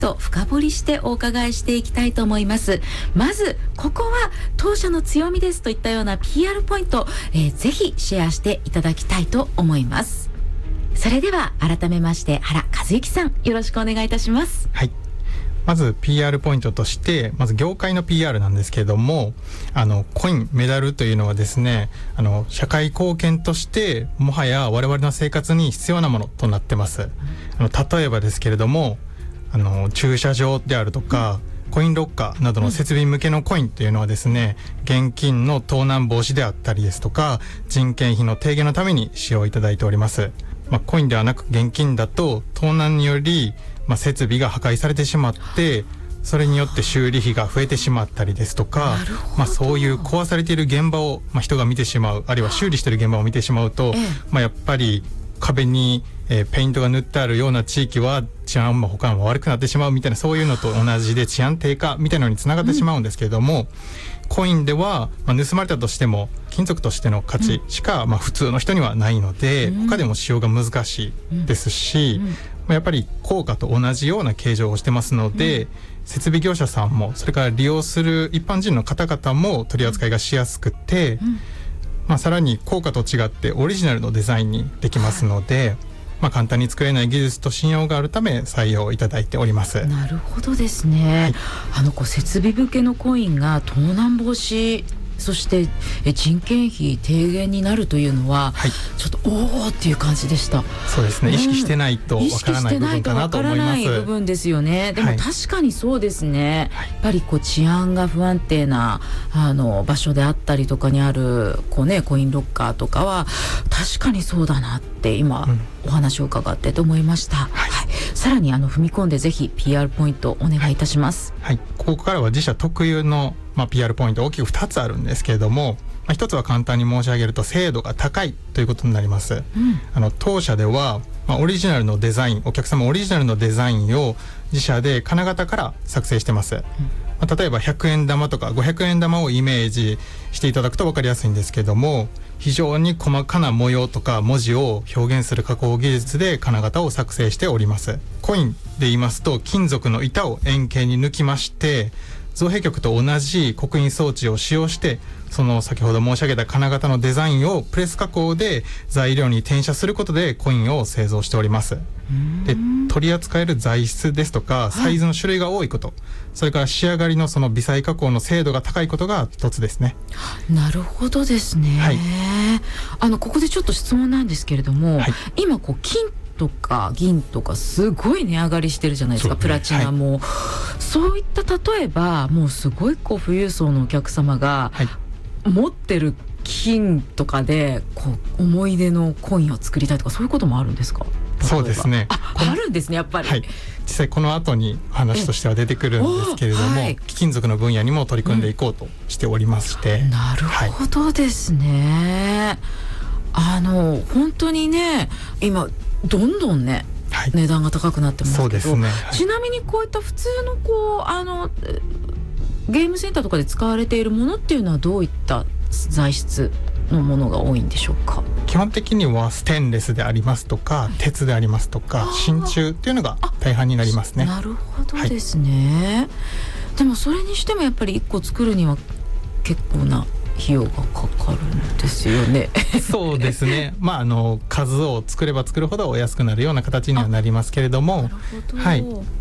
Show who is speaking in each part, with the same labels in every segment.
Speaker 1: と深掘りしてお伺いしていきたいと思います。まずここは当社の強みですといったような PR ポイント、ぜひシェアしていただきたいと思います。それでは改めまして原和幸さん、よろしくお願いいたします。
Speaker 2: はい、まず PR ポイントとして、まず業界の PR なんですけれども、コインメダルというのはですね、社会貢献としてもはや我々の生活に必要なものとなってます。例えばですけれども、駐車場であるとか、コインロッカーなどの設備向けのコインというのはですね、現金の盗難防止であったりですとか、人件費の低減のために使用いただいております。コインではなく現金だと盗難により、設備が破壊されてしまって、それによって修理費が増えてしまったりですとか、そういう壊されている現場を、人が見てしまう、あるいは修理している現場を見てしまうと、やっぱり壁に、ペイントが塗ってあるような地域は治安も他も悪くなってしまうみたいな、そういうのと同じで治安低下みたいなのにつながってしまうんですけれども、コインでは、盗まれたとしても金属としての価値しか、普通の人にはないので、他でも使用が難しいですし、やっぱり硬貨と同じような形状をしてますので、設備業者さんもそれから利用する一般人の方々も取り扱いがしやすくて、さらに硬貨と違ってオリジナルのデザインにできますので、簡単に作れない技術と信用があるため採用いただいております。
Speaker 1: なるほどですね。設備向けのコインが盗難防止、そして人件費低減になるというのは、ちょっとおーっていう感じでした。
Speaker 2: そうですね、意識してないとわからない部分かなと思います。意識してないとわからない部
Speaker 1: 分ですよね。でも確かにそうですね、やっぱり治安が不安定な場所であったりとかにあるコインロッカーとかは確かにそうだなって今、お話を伺ってと思いました。さらに踏み込んでぜひ PR ポイントお願いいたします。
Speaker 2: ここからは自社特有のPR ポイント大きく2つあるんですけれども、一つは簡単に申し上げると精度が高いということになります。当社では、オリジナルのデザイン、お客様オリジナルのデザインを自社で金型から作成してます。例えば100円玉とか500円玉をイメージしていただくと分かりやすいんですけども、非常に細かな模様とか文字を表現する加工技術で金型を作成しております。コインで言いますと、金属の板を円形に抜きまして、造幣局と同じ刻印装置を使用して、その先ほど申し上げた金型のデザインをプレス加工で材料に転写することでコインを製造しております。で、取り扱える材質ですとかサイズの種類が多いこと、それから仕上がりのその微細加工の精度が高いことが一つですね。
Speaker 1: なるほどですね。ここでちょっと質問なんですけれども、今金とか銀とかすごい値上がりしてるじゃないですか。プラチナも、そういった例えばもうすごい富裕層のお客様が持ってる金とかで思い出のコインを作りたいとか、そういうこともあるんですか？
Speaker 2: そうですね。
Speaker 1: あるんですね、やっぱり。
Speaker 2: 実際この後に話としては出てくるんですけれども、貴金属の分野にも取り組んでいこうとしておりまして。
Speaker 1: なるほどですね。本当にね、今どんどんね、値段が高くなってますけど、ちなみにこういった普通のゲームセンターとかで使われているものっていうのはどういった材質のものが多いんでしょうか？
Speaker 2: 基本的にはステンレスでありますとか、鉄でありますとか、真鍮っていうのが大半になりますね。
Speaker 1: なるほどですね。でもそれにしてもやっぱり1個作るには結構な費用がかかるんですよね。
Speaker 2: そうですね。数を作れば作るほどお安くなるような形にはなりますけれども。
Speaker 1: なるほど。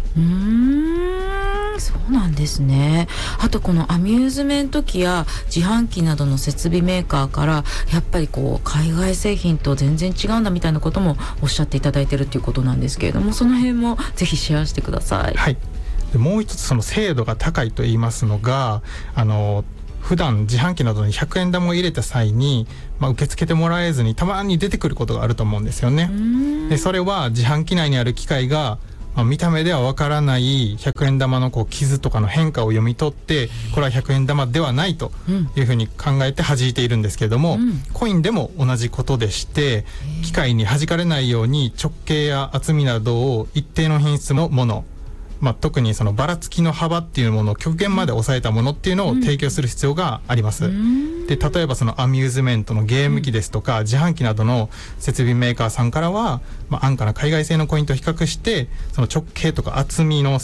Speaker 1: そうなんですね。あとこのアミューズメント機や自販機などの設備メーカーからやっぱり海外製品と全然違うんだみたいなこともおっしゃっていただいてるっていうことなんですけれども、その辺もぜひシェアしてください。
Speaker 2: でもう一つその精度が高いと言いますのが、普段自販機などに100円玉を入れた際に、受け付けてもらえずにたまに出てくることがあると思うんですよね。で、それは自販機内にある機械が見た目ではわからない100円玉の傷とかの変化を読み取って、これは100円玉ではないというふうに考えて弾いているんですけれども、コインでも同じことでして、機械に弾かれないように直径や厚みなどを一定の品質のもの特にそのばらつきの幅っていうものを極限まで抑えたものっていうのを提供する必要があります。で、例えばそのアミューズメントのゲーム機ですとか、自販機などの設備メーカーさんからは、安価な海外製のコインと比較して、その直径とか厚みの